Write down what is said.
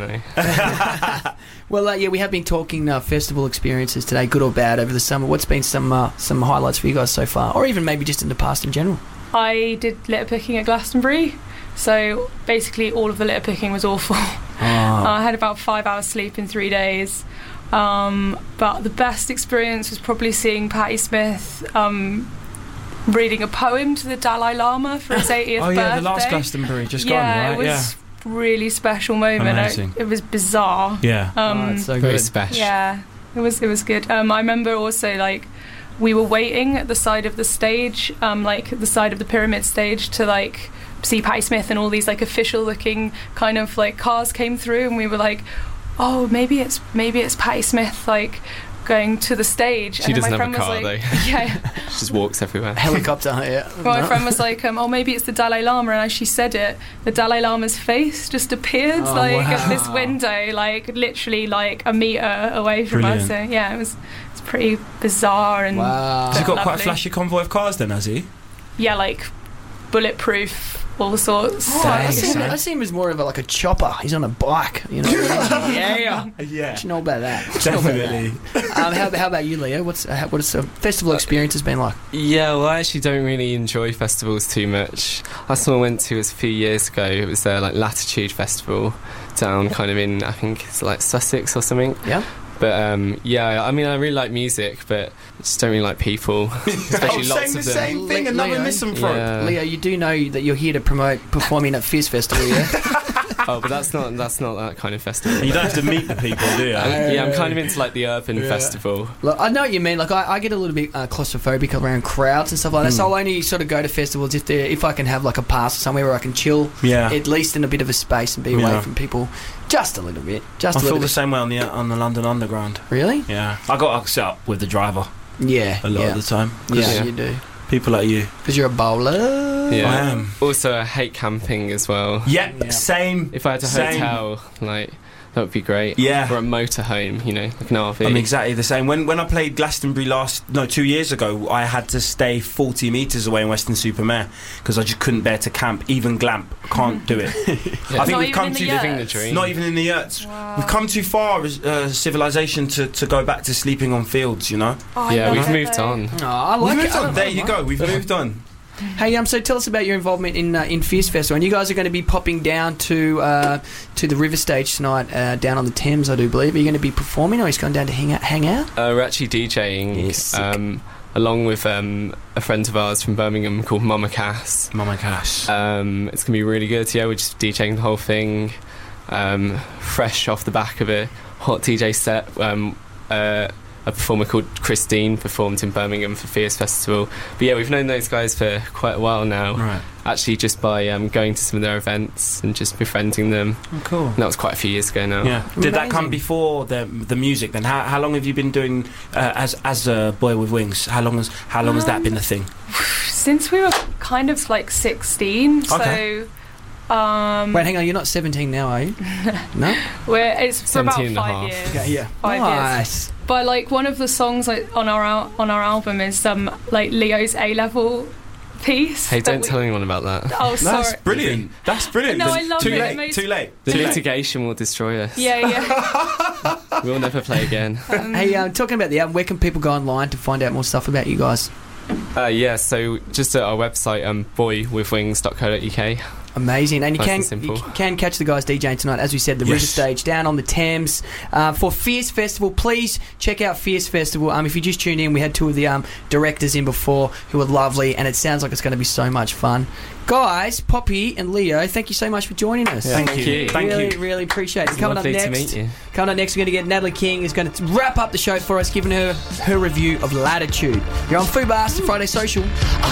know. Well, yeah, we have been talking festival experiences today, good or bad, over the summer. What's been some highlights for you guys so far, or even maybe just in the past in general? I did litter picking at Glastonbury, so basically all of the litter picking was awful. I had about 5 hours sleep in 3 days. But the best experience was probably seeing Patti Smith reading a poem to the Dalai Lama for his 80th birthday. The last Glastonbury just gone, right? It was a really special moment. Amazing. It was bizarre. Yeah. It's so Very good. special. Yeah, it was good. I remember also, like, we were waiting at the side of the stage, like the side of the pyramid stage, to like see Patti Smith, and all these like official looking kind of like cars came through, and we were like, oh, maybe it's Patti Smith like going to the stage. She and doesn't my have friend a car was like, though. Yeah. She just walks everywhere. Helicopter, yeah. Well, my friend was like, oh, maybe it's the Dalai Lama, and as she said it, the Dalai Lama's face just appeared at this window, like literally like a metre away from us. So yeah, it's pretty bizarre and Has he got quite a lovely. flashy convoy of cars then, has he? Yeah, like bulletproof, all sorts. I see him as more of a chopper. He's on a bike, you know. Yeah. Yeah. What you know about that? Definitely. How about you, Leo? What has the festival experience has been like? Yeah, well, I actually don't really enjoy festivals too much. Last one I went to was a few years ago. It was their like Latitude Festival down kind of in, I think it's like Sussex or something. Yeah. But yeah, I mean, I really like music, but I just don't really like people, especially lots of them. Same thing, another misanthrope. Yeah. Leo, you do know that you're here to promote performing at Fierce Festival, yeah? Oh, but that's not that kind of festival. You don't have to meet the people, do you? I'm kind of into like the urban festival. Look, I know what you mean. Like I get a little bit claustrophobic around crowds and stuff like that. So I'll only sort of go to festivals if I can have like a pass somewhere where I can chill, at least in a bit of a space and be away from people, just a little bit. I feel the same way on the London Underground. Really? Yeah, I got set up with the driver. Yeah, a lot of the time. Yeah, you do. People like you, because you're a bowler. Yeah, I am. Also, I hate camping as well. Yeah, same. If I had a hotel, like, that would be great. Yeah. Or a motorhome, you know, like an RV. I'm exactly the same. When I played Glastonbury 2 years ago, I had to stay 40 metres away in Weston-super-Mare because I just couldn't bear to camp. Even glamp, can't do it. I think we've come to living the dream. Not even in the yurts. Wow. We've come too far as civilization to go back to sleeping on fields, you know? Yeah, we've moved on. Oh, I like We've it. moved on. There you go. We've moved on. Hey, so tell us about your involvement in Fierce Festival. And you guys are going to be popping down to the River Stage tonight, down on the Thames, I do believe. Are you going to be performing, or are you just going down to hang out? We're actually DJing. Yes. Along with a friend of ours from Birmingham called Mama Cass. Mama Cass. It's going to be really good. Yeah, we're just DJing the whole thing, fresh off the back of a hot DJ set. A performer called Christine performed in Birmingham for Fierce Festival. But yeah, we've known those guys for quite a while now. Right. Actually, just by going to some of their events and just befriending them. Oh, cool. And that was quite a few years ago now. Yeah. Did that come before the music then? How long have you been doing as a Boy with Wings? How long has that been the thing? Since we were kind of like 16, Okay. so. Wait, hang on, you're not 17 now, are you? No? It's for about 17 and a 5 half. years. Okay, yeah. 5 Nice. years. But like one of the songs like on our album is like Leo's A-level piece. Hey, don't tell anyone about that. Oh, sorry. That's brilliant. That's brilliant. No, I love Too it. late. It makes- Too late. The Too late. litigation will destroy us. Yeah. We'll never play again. Hey, talking about the album, where can people go online to find out more stuff about you guys? Yeah, so just at our website, boywithwings.co.uk. Amazing. And Nice and you simple. can catch the guys DJing tonight, as we said, the River Stage down on the Thames for Fierce Festival. Please check out Fierce Festival. If you just tuned in, we had two of the directors in before who were lovely, and it sounds like it's going to be so much fun. Guys, Poppy and Leo, thank you so much for joining us. Yeah, thank you. Really, really appreciate it. It's Coming up lovely next, to meet you. we're going to get Natalie King is going to wrap up the show for us, giving her review of Latitude. You're on Fubar, the Friday Social.